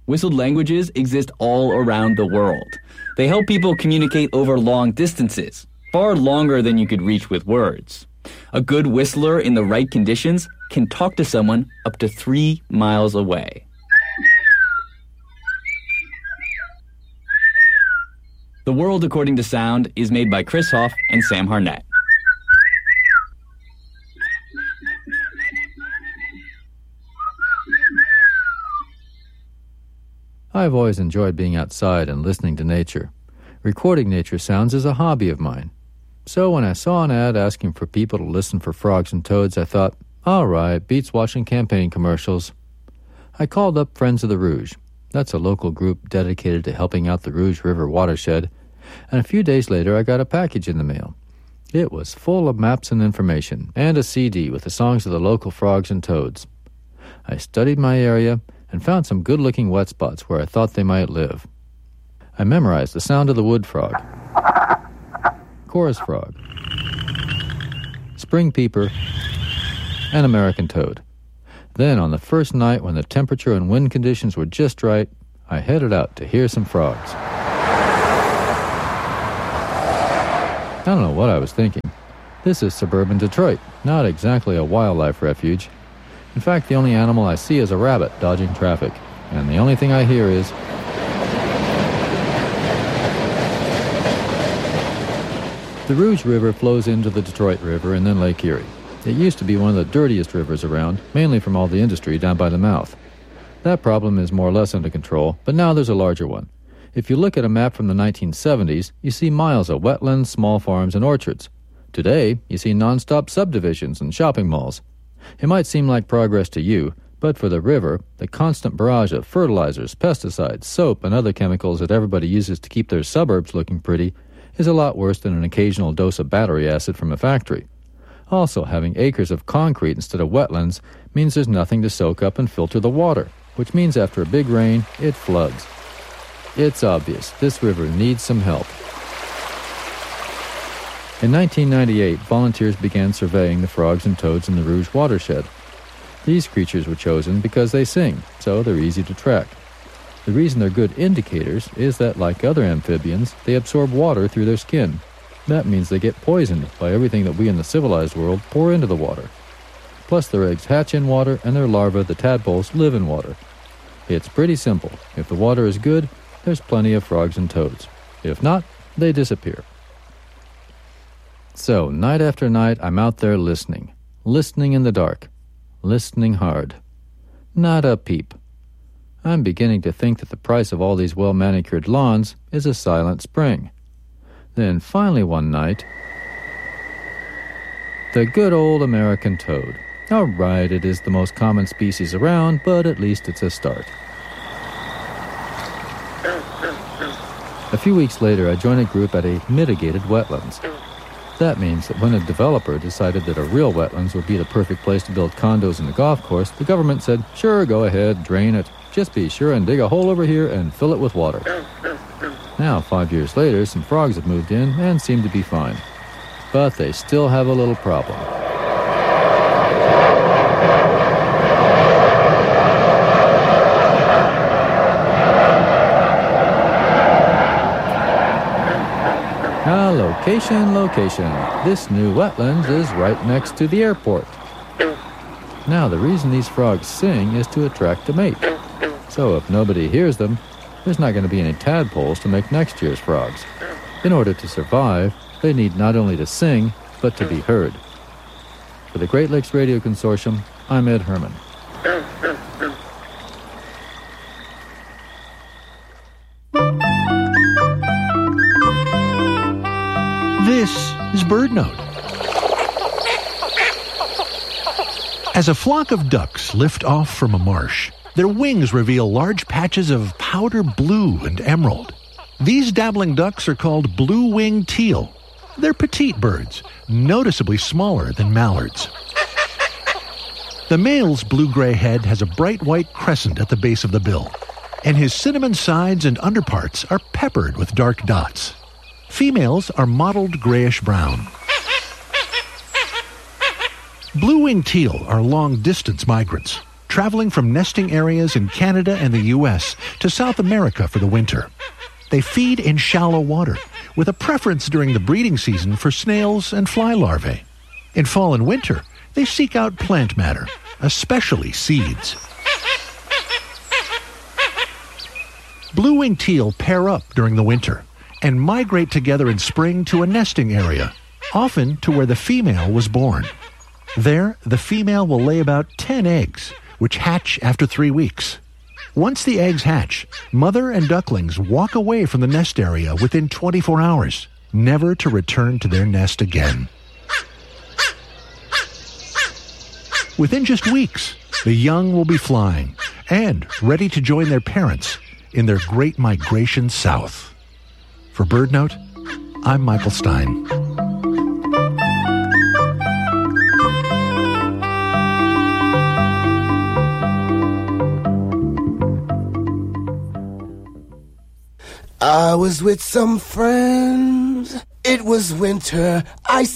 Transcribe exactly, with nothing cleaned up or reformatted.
Whistled languages exist all around the world. They help people communicate over long distances, far longer than you could reach with words. A good whistler in the right conditions can talk to someone up to three miles away. The World According to Sound is made by Chris Hoff and Sam Harnett. I've always enjoyed being outside and listening to nature. Recording nature sounds is a hobby of mine. So when I saw an ad asking for people to listen for frogs and toads, I thought, all right, beats watching campaign commercials. I called up Friends of the Rouge. That's a local group dedicated to helping out the Rouge River watershed. And a few days later, I got a package in the mail. It was full of maps and information, and a C D with the songs of the local frogs and toads. I studied my area and found some good-looking wet spots where I thought they might live. I memorized the sound of the wood frog, chorus frog, spring peeper, and American toad. Then, on the first night when the temperature and wind conditions were just right, I headed out to hear some frogs. I don't know what I was thinking. This is suburban Detroit, not exactly a wildlife refuge. In fact, the only animal I see is a rabbit dodging traffic, and the only thing I hear is... The Rouge River flows into the Detroit River and then Lake Erie. It used to be one of the dirtiest rivers around, mainly from all the industry down by the mouth. That problem is more or less under control, but now there's a larger one. If you look at a map from the nineteen seventies, you see miles of wetlands, small farms, and orchards. Today, you see non-stop subdivisions and shopping malls. It might seem like progress to you, but for the river, the constant barrage of fertilizers, pesticides, soap, and other chemicals that everybody uses to keep their suburbs looking pretty is a lot worse than an occasional dose of battery acid from a factory. Also, having acres of concrete instead of wetlands means there's nothing to soak up and filter the water, which means after a big rain, it floods. It's obvious this river needs some help. In nineteen ninety-eight, volunteers began surveying the frogs and toads in the Rouge watershed. These creatures were chosen because they sing, so they're easy to track. The reason they're good indicators is that, like other amphibians, they absorb water through their skin. That means they get poisoned by everything that we in the civilized world pour into the water. Plus, their eggs hatch in water, and their larvae, the tadpoles, live in water. It's pretty simple. If the water is good, there's plenty of frogs and toads. If not, they disappear. So, night after night, I'm out there listening. Listening in the dark. Listening hard. Not a peep. I'm beginning to think that the price of all these well-manicured lawns is a silent spring. Then finally one night, the good old American toad. All right, it is the most common species around, but at least it's a start. A few weeks later, I joined a group at a mitigated wetlands. That means that when a developer decided that a real wetlands would be the perfect place to build condos and a golf course, the government said, sure, go ahead, drain it. Just be sure and dig a hole over here and fill it with water. Now, five years later, some frogs have moved in and seem to be fine. But they still have a little problem. Ah, location, location. This new wetlands is right next to the airport. Now, the reason these frogs sing is to attract a mate. So if nobody hears them, there's not going to be any tadpoles to make next year's frogs. In order to survive, they need not only to sing, but to be heard. For the Great Lakes Radio Consortium, I'm Ed Herman. This is BirdNote. As a flock of ducks lift off from a marsh, their wings reveal large patches of powder blue and emerald. These dabbling ducks are called blue-winged teal. They're petite birds, noticeably smaller than mallards. The male's blue-gray head has a bright white crescent at the base of the bill, and his cinnamon sides and underparts are peppered with dark dots. Females are mottled grayish-brown. Blue-winged teal are long-distance migrants, traveling from nesting areas in Canada and the U S to South America for the winter. They feed in shallow water, with a preference during the breeding season for snails and fly larvae. In fall and winter, they seek out plant matter, especially seeds. Blue-winged teal pair up during the winter and migrate together in spring to a nesting area, often to where the female was born. There, the female will lay about ten eggs, which hatch after three weeks. Once the eggs hatch, mother and ducklings walk away from the nest area within twenty-four hours, never to return to their nest again. Within just weeks, the young will be flying and ready to join their parents in their great migration south. For BirdNote, I'm Michael Stein. I was with some friends. It was winter. I